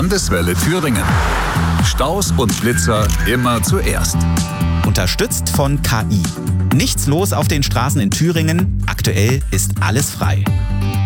Landeswelle Thüringen. Staus und Blitzer immer zuerst. Unterstützt von KI. Nichts los auf den Straßen in Thüringen. Aktuell ist alles frei.